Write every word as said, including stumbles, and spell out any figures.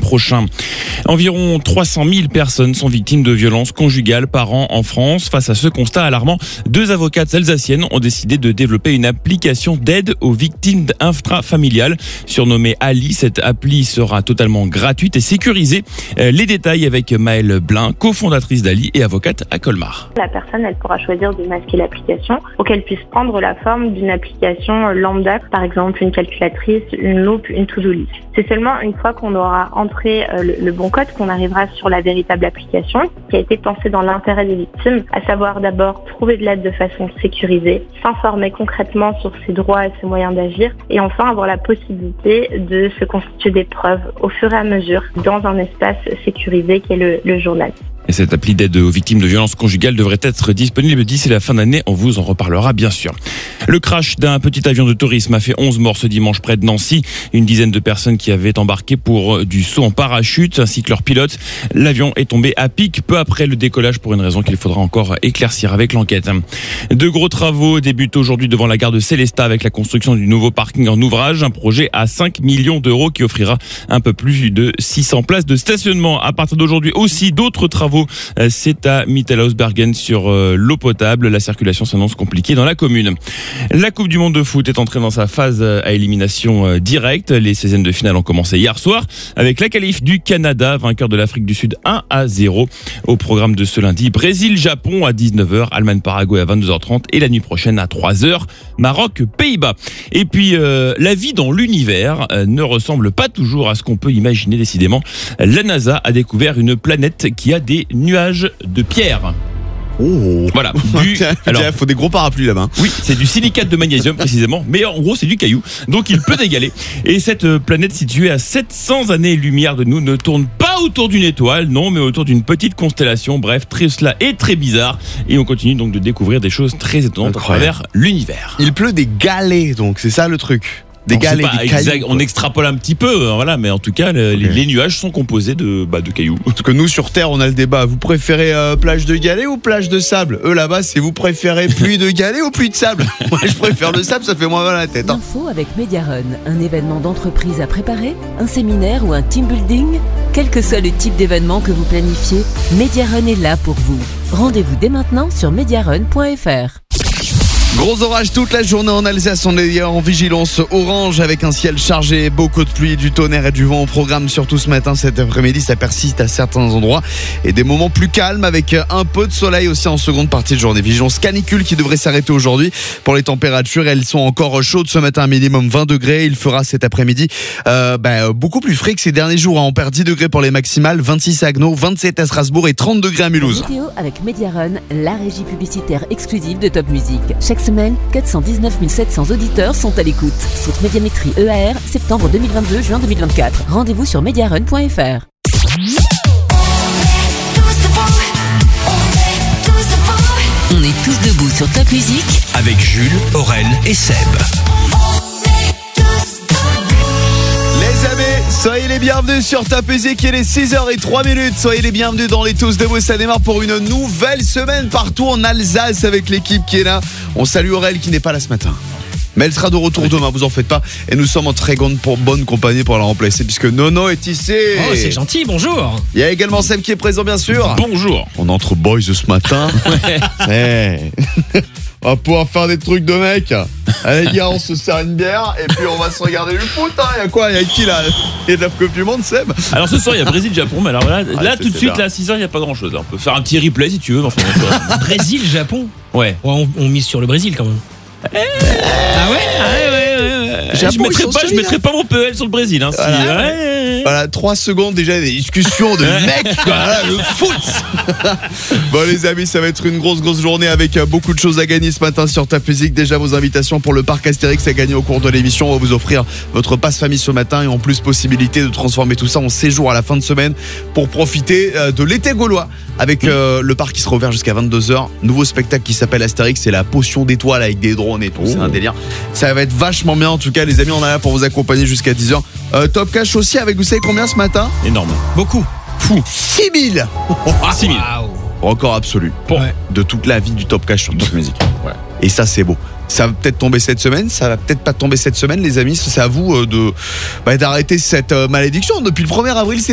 prochain. Environ trois cent mille personnes sont victimes de violences conjugales par an en France. Face à ce constat alarmant, deux avocates alsaciennes ont décidé de développer une application d'aide aux victimes intrafamiliales. Surnommée Ali, cette appli sera totalement gratuite et sécurisée. Les détails avec Maëlle Blin, cofondatrice d'Ali et avocate à Colmar. La personne, elle pourra choisir de masquer l'application pour qu'elle puisse prendre la forme d'une application lambda, par exemple une calculatrice, une loupe, une to-do list. C'est seulement une fois qu'on aura entré le, le bon code qu'on arrivera sur la véritable application qui a été pensée dans l'intérêt des victimes, à savoir d'abord trouver de l'aide de façon sécurisée, s'informer concrètement sur ses droits et ses moyens d'agir et enfin avoir la possibilité de se constituer des preuves au fur et à mesure dans un espace sécurisé qui est le, le journal. Et cette appli d'aide aux victimes de violences conjugales devrait être disponible d'ici la fin d'année. On vous en reparlera bien sûr. Le crash d'un petit avion de tourisme a fait onze morts ce dimanche près de Nancy. Une dizaine de personnes qui avaient embarqué pour du saut en parachute ainsi que leur pilote. L'avion est tombé à pic peu après le décollage pour une raison qu'il faudra encore éclaircir avec l'enquête. De gros travaux débutent aujourd'hui devant la gare de Célestat avec la construction du nouveau parking en ouvrage. Un projet à cinq millions d'euros qui offrira un peu plus de six cents places de stationnement. À partir d'aujourd'hui aussi, d'autres travaux. C'est à Mittelhaus-Bergen sur l'eau potable. La circulation s'annonce compliquée dans la commune. La Coupe du Monde de foot est entrée dans sa phase à élimination directe. Les seizièmes de finale ont commencé hier soir avec la qualif du Canada, vainqueur de l'Afrique du Sud un à zéro. Au programme de ce lundi, Brésil-Japon à dix-neuf heures, Allemagne-Paraguay à vingt-deux heures trente et la nuit prochaine à trois heures, Maroc-Pays-Bas. Et puis, euh, la vie dans l'univers euh, ne ressemble pas toujours à ce qu'on peut imaginer décidément. La NASA a découvert une planète qui a des nuages de pierre. Oh. Voilà. Du, alors, il faut des gros parapluies là-bas. Oui, c'est du silicate de magnésium précisément, mais en gros c'est du caillou, donc il peut d'égaler. Et cette planète située à sept cents années-lumière de nous ne tourne pas autour d'une étoile, non, mais autour d'une petite constellation. Bref, très cela est très bizarre. Et on continue donc de découvrir des choses très étonnantes Incroyable. à travers l'univers. Il pleut des galets, donc c'est ça le truc. Des Donc, c'est galets, pas des exact, cailloux. on extrapole un petit peu, voilà, mais en tout cas, le, Okay. les, les nuages sont composés de, bah, de cailloux. Parce que nous sur Terre on a le débat. Vous préférez euh, plage de galets ou plage de sable? Eux là-bas c'est vous préférez pluie de galets ou pluie de sable? Moi je préfère le sable, ça fait moins mal à la tête. Hein. L'info avec Mediarun, un événement d'entreprise à préparer, un séminaire ou un team building. Quel que soit le type d'événement que vous planifiez, Mediarun est là pour vous. Rendez-vous dès maintenant sur mediarun point f r. Gros orage toute la journée en Alsace, on est en vigilance orange avec un ciel chargé, beaucoup de pluie, du tonnerre et du vent au programme, surtout ce matin, cet après-midi, ça persiste à certains endroits et des moments plus calmes avec un peu de soleil aussi en seconde partie de journée. Vigilance canicule qui devrait s'arrêter aujourd'hui. Pour les températures, elles sont encore chaudes ce matin, minimum vingt degrés. Il fera cet après-midi euh, bah, beaucoup plus frais que ces derniers jours. On perd dix degrés pour les maximales, vingt-six à Haguenau, vingt-sept à Strasbourg et trente degrés à Mulhouse. Météo avec Mediarun, la régie publicitaire exclusive de Top Music. Chaque semaine, quatre cent dix-neuf mille sept cents auditeurs sont à l'écoute. Source Médiamétrie E A R, septembre deux mille vingt-deux, juin deux mille vingt-quatre. Rendez-vous sur mediarun point f r. On est tous debout sur Top Music avec Jules, Aurel et Seb. Les amis, soyez les bienvenus sur Top Music, il est six heures zéro trois minutes. Soyez les bienvenus dans les Tous Debout, ça démarre pour une nouvelle semaine partout en Alsace avec l'équipe qui est là. On salue Aurel qui n'est pas là ce matin. Mais elle sera de retour demain, vous en faites pas. Et nous sommes en très bonne, pour bonne compagnie pour la remplacer puisque Nono est ici. Oh, c'est gentil, bonjour. Il y a également Seb qui est présent bien sûr. Bonjour. On est entre boys ce matin. Hey. On va pouvoir faire des trucs de mec. Allez gars, on se sert une bière et puis on va se regarder le foot. Hein. Il y a quoi? Il y a qui là? Il y a de la Coupe du Monde, Seb? Alors ce soir il y a Brésil-Japon, mais alors là, Ah, là c'est- tout de c'est suite, bien. là, à six heures, il n'y a pas grand chose. On peut faire un petit replay si tu veux. mais Enfin, bon, Brésil-Japon. ouais. Ouais, on, on mise sur le Brésil quand même. Ah ouais, Ah ouais, ouais, ouais, ouais. Japon, Je mettrai ils sont pas, je solides, mettrai pas mon P E L sur le Brésil. Hein, si- Voilà. ouais. Voilà, trois secondes déjà des discussions de mecs, quoi. Voilà, le foot. Bon les amis, ça va être une grosse grosse journée avec euh, beaucoup de choses à gagner ce matin sur Top Music. Déjà vos invitations pour le parc Astérix à gagner au cours de l'émission. On va vous offrir votre passe famille ce matin et en plus possibilité de transformer tout ça en séjour à la fin de semaine pour profiter euh, de l'été gaulois avec euh, le parc qui sera ouvert jusqu'à vingt-deux heures. Nouveau spectacle qui s'appelle Astérix, c'est la potion d'étoiles avec des drones et tout, c'est un délire. Ça va être vachement bien en tout cas les amis, on est là pour vous accompagner jusqu'à dix heures. Euh, Top Cash aussi avec, vous savez combien ce matin? Énorme. Beaucoup. Fou. six mille. six mille. Waouh. Record absolu Ouais. de toute la vie du Top Cash sur Top Music. Ouais. Et ça c'est beau. Ça va peut-être tomber cette semaine, ça va peut-être pas tomber cette semaine les amis, c'est à vous euh, de bah, d'arrêter cette euh, malédiction. Depuis le premier avril c'est